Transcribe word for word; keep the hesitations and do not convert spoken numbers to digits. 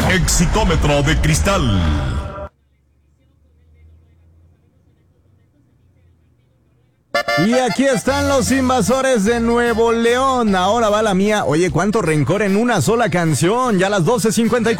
Exitómetro de cristal. Y aquí están los invasores de Nuevo León. Ahora va la mía. Oye, cuánto rencor en una sola canción. Ya a las doce cincuenta y cuatro.